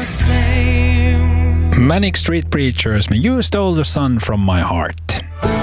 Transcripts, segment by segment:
Manic Street Preachers med You Stole the Sun from My Heart.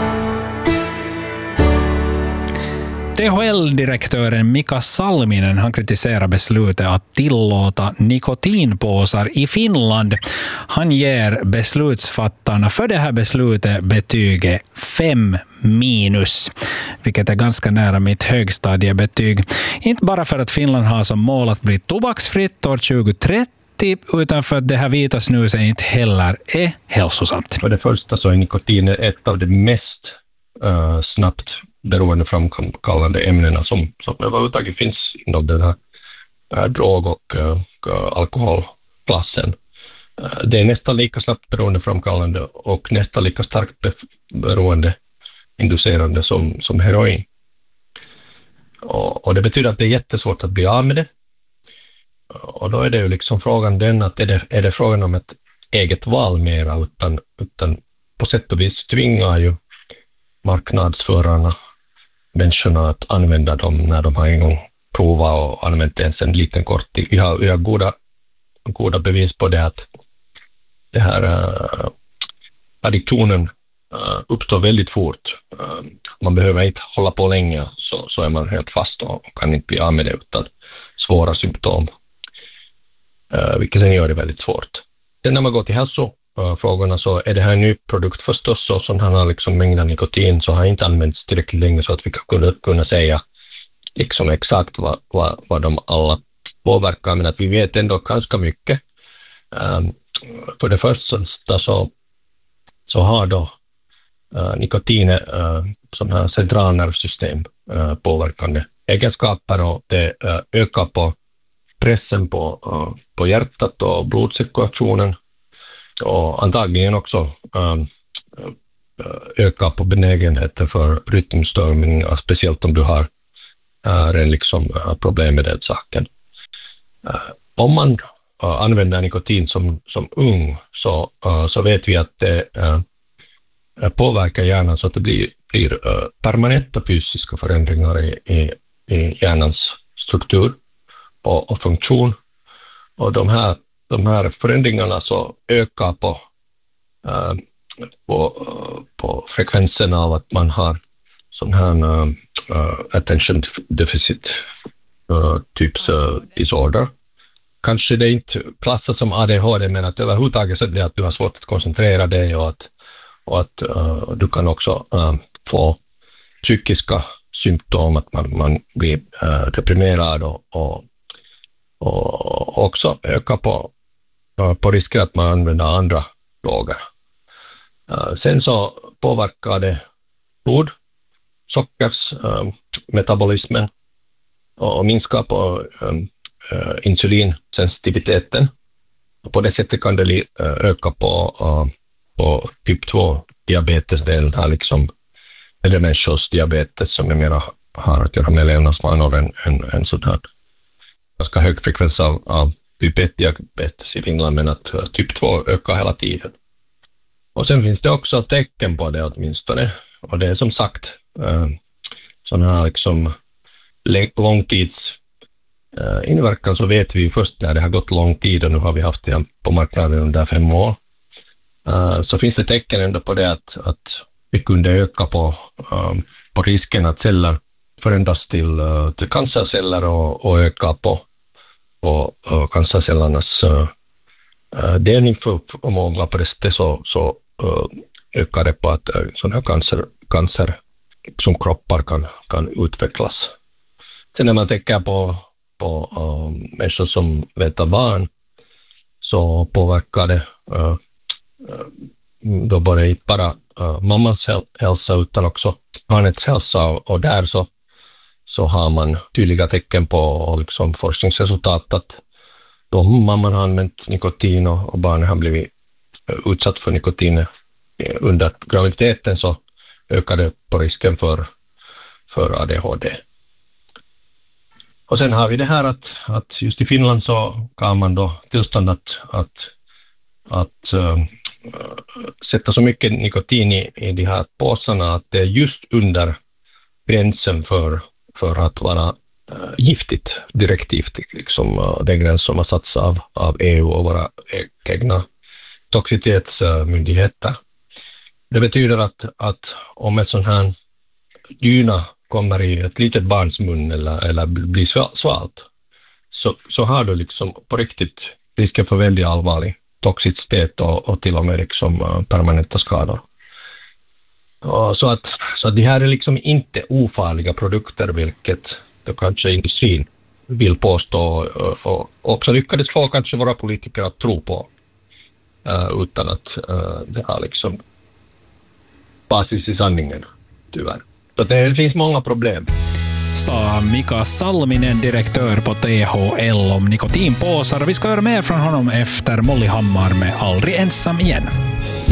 THL-direktören Mika Salminen han kritiserar beslutet att tillåta nikotinpåsar i Finland. Han ger beslutsfattarna för det här beslutet betyget 5-, vilket är ganska nära mitt högstadiebetyg. Inte bara för att Finland har som mål att bli tobaksfritt år 2030, utan för att det här vita snuset inte heller är hälsosamt. För det första så är nikotin ett av de mest snabbt beroendeframkallande ämnena som överhuvudtaget finns inom den här drog- och alkoholklassen. Det är nästan lika snabbt beroendeframkallande och nästan lika starkt beroendeinducerande som heroin. Och det betyder att det är jättesvårt att bli av med det. Och då är det ju liksom frågan den att är det frågan om ett eget val mera utan på sätt och vis tvingar ju marknadsförarna människorna att använda dem när de har en gång provat och använt ens en liten kort tid. Vi har goda bevis på det att det här addiktionen uppstår väldigt fort. Man behöver inte hålla på länge så är man helt fast och kan inte bli av med det utan svåra symptom. Vilket sen gör det väldigt svårt. Sen när man går till hälsofrågorna så är det här en ny produkt förstås och som han har liksom mängden nikotin så har inte använts tillräckligt länge så att vi kan kunna säga liksom exakt vad de alla påverkar, men att vi vet ändå ganska mycket. För det första så har då nikotinet som här centralnervsystem påverkande egenskaper och det ökar på pressen på hjärtat och blodcirkulationen och antagligen också ökar på benägenheten för rytmstörningar, speciellt om du har en liksom problem med den saken. Om man använder nikotin som ung så vet vi att det påverkar hjärnan så att det blir permanenta fysiska förändringar i hjärnans struktur och funktion. Och de här förändringarna så ökar på frekvensen av att man har sån här attention deficit typs disorder. Kanske det inte klassas som ADHD, men att överhuvudtaget så är det att du har svårt att koncentrera dig och att du kan också få psykiska symptom, att man blir deprimerad och också öka på risken att man använder andra droger. Sen så påverkar det blodsockers metabolismen och minskar på insulinsensitiviteten. Och på det sättet kan det öka på typ 2 diabetes, den här liksom eller människors diabetes som är mera har att göra med levnadsvanor en sån här ganska hög frekvens av typ 1-diabetes i Finland, men att typ 2 ökar hela tiden. Och sen finns det också tecken på det åtminstone. Och det är som sagt sån här liksom långtids inverkan så vet vi först när det har gått lång tid och nu har vi haft det på marknaden under 5 år. Så finns det tecken ändå på det att vi kunde öka på risken att celler förändras till cancerceller och öka på cancercellernas delningsförmåga på det sättet så ökar det på att sådana cancer som kroppar kan utvecklas. Sen när man tänker på människor som väntar barn så påverkar det då bara inte bara mammans hälsa utan också barnets hälsa, och där så har man tydliga tecken på liksom forskningsresultat att då mamman har använt nikotin och barnet har blivit utsatt för nikotin under graviditeten så ökar det på risken för ADHD. Och sen har vi det här att just i Finland så kan man då tillstånd att sätta så mycket nikotin i de här påsarna att det är just under gränsen för att vara giftigt, direkt giftigt, liksom den gräns som har satts av EU och våra egna toxitetsmyndigheter. Det betyder att om ett sån här dyna kommer i ett litet barns mun eller blir svalt, så har du liksom på riktigt risken för väldigt allvarlig toxicitet och till och med liksom permanenta skador. Så att de här är liksom inte ofarliga produkter, vilket då kanske industrin vill påstå och också lyckades få kanske våra politiker att tro på utan att det har liksom basis i sanningen, tyvärr. Så det finns många problem. Sa Mika Salminen, direktör på THL, om nikotinpåsar. Vi ska höra mer från honom efter Molly Hammar med Aldrig ensam igen.